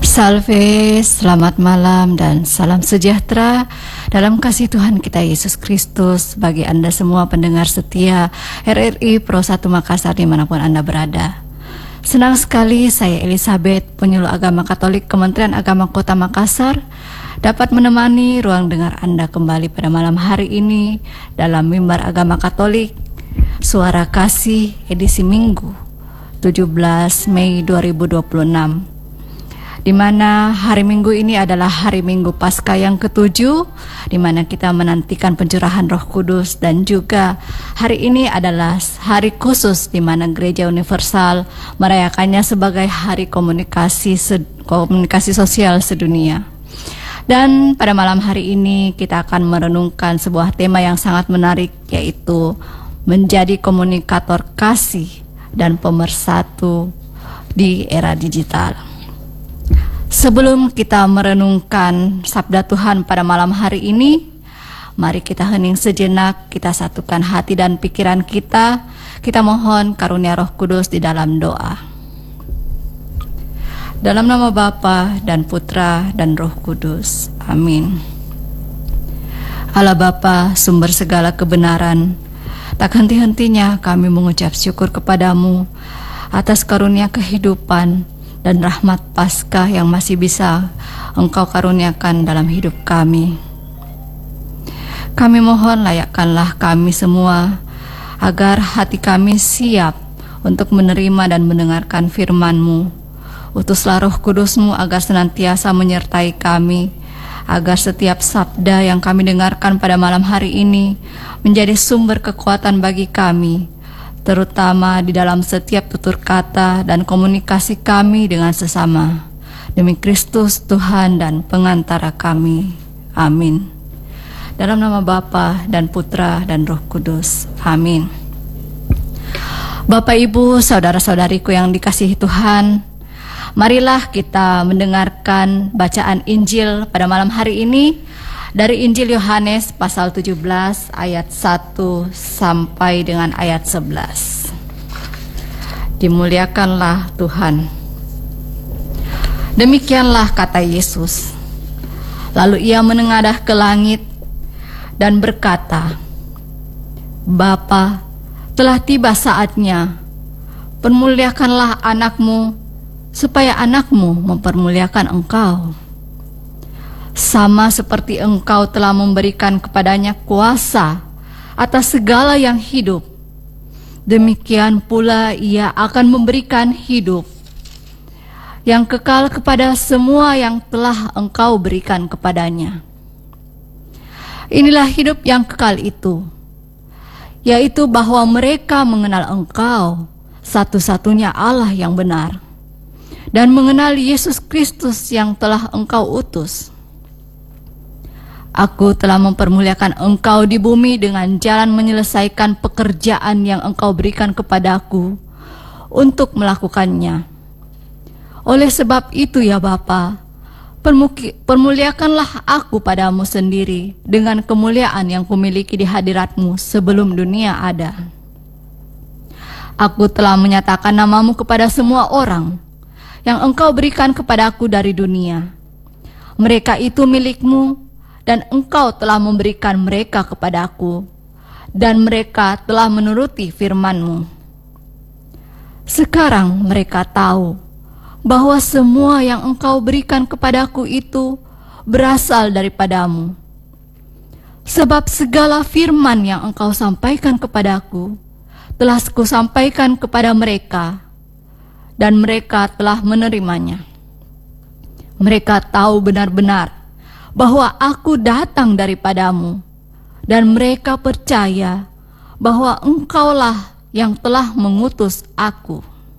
Salve, selamat malam dan salam sejahtera dalam kasih Tuhan kita Yesus Kristus bagi Anda semua pendengar setia RRI Pro 1 Makassar dimanapun Anda berada. Senang sekali saya Elizabeth, penyuluh agama Katolik Kementerian Agama Kota Makassar, dapat menemani ruang dengar Anda kembali pada malam hari ini dalam Mimbar Agama Katolik Suara Kasih edisi Minggu 17 Mei 2026. Di mana hari Minggu ini adalah hari Minggu Paskah yang ke-7, di mana kita menantikan pencurahan Roh Kudus, dan juga hari ini adalah hari khusus di mana Gereja Universal merayakannya sebagai hari komunikasi sosial sedunia. Dan pada malam hari ini kita akan merenungkan sebuah tema yang sangat menarik, yaitu menjadi komunikator kasih dan pemersatu di era digital. Sebelum kita merenungkan sabda Tuhan pada malam hari ini, mari kita hening sejenak, kita satukan hati dan pikiran kita. Kita mohon karunia Roh Kudus di dalam doa. Dalam nama Bapa dan Putra dan Roh Kudus. Amin. Allah Bapa, sumber segala kebenaran, tak henti-hentinya kami mengucap syukur kepadamu atas karunia kehidupan dan rahmat Paskah yang masih bisa Engkau karuniakan dalam hidup kami. Kami mohon layakkanlah kami semua agar hati kami siap untuk menerima dan mendengarkan firman-Mu. Utuslah Roh Kudus-Mu agar senantiasa menyertai kami, agar setiap sabda yang kami dengarkan pada malam hari ini menjadi sumber kekuatan bagi kami, terutama di dalam setiap tutur kata dan komunikasi kami dengan sesama. Demi Kristus Tuhan dan pengantara kami. Amin. Dalam nama Bapa dan Putra dan Roh Kudus. Amin. Bapak, Ibu, saudara-saudariku yang dikasihi Tuhan, marilah kita mendengarkan bacaan Injil pada malam hari ini dari Injil Yohanes pasal 17 ayat 1 sampai dengan ayat 11. Dimuliakanlah Tuhan. Demikianlah kata Yesus. Lalu ia menengadah ke langit dan berkata, Bapa, telah tiba saatnya. Permuliakanlah anakmu, supaya anakmu mempermuliakan engkau. Sama seperti engkau telah memberikan kepadanya kuasa atas segala yang hidup, demikian pula ia akan memberikan hidup yang kekal kepada semua yang telah engkau berikan kepadanya. Inilah hidup yang kekal itu, yaitu bahwa mereka mengenal engkau, satu-satunya Allah yang benar, dan mengenal Yesus Kristus yang telah engkau utus. Aku telah mempermuliakan engkau di bumi dengan jalan menyelesaikan pekerjaan yang engkau berikan kepadaku untuk melakukannya. Oleh sebab itu ya Bapa, permuliakanlah aku padamu sendiri dengan kemuliaan yang kumiliki di hadiratmu sebelum dunia ada. Aku telah menyatakan namamu kepada semua orang yang engkau berikan kepadaku dari dunia. Mereka itu milikmu, dan engkau telah memberikan mereka kepadaku, dan mereka telah menuruti firman-Mu. Sekarang mereka tahu bahwa semua yang engkau berikan kepadaku itu berasal daripadamu. Sebab segala firman yang engkau sampaikan kepadaku telah kusampaikan kepada mereka, dan mereka telah menerimanya. Mereka tahu benar-benar bahwa aku datang daripadamu, dan mereka percaya bahwa engkaulah yang telah mengutus aku.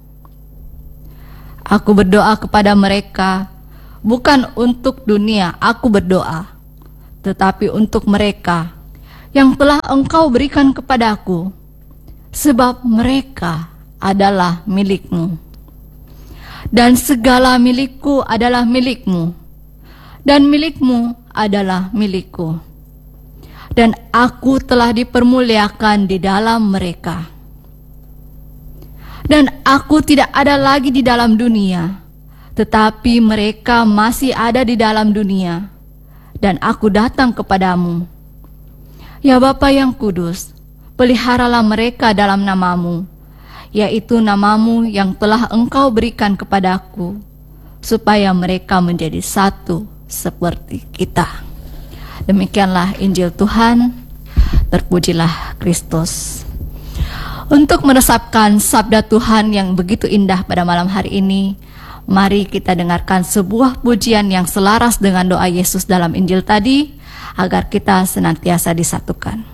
Aku berdoa kepada mereka, bukan untuk dunia aku berdoa, tetapi untuk mereka yang telah engkau berikan kepadaku, sebab mereka adalah milikmu. Dan segala milikku adalah milikmu, dan milikmu adalah milikku. Dan aku telah dipermuliakan di dalam mereka. Dan aku tidak ada lagi di dalam dunia, tetapi mereka masih ada di dalam dunia, dan aku datang kepadamu. Ya Bapa yang kudus, peliharalah mereka dalam namamu, yaitu namamu yang telah Engkau berikan kepadaku, supaya mereka menjadi satu seperti kita. Demikianlah Injil Tuhan, terpujilah Kristus. Untuk meresapkan sabda Tuhan yang begitu indah pada malam hari ini, mari kita dengarkan sebuah pujian yang selaras dengan doa Yesus dalam Injil tadi, agar kita senantiasa disatukan.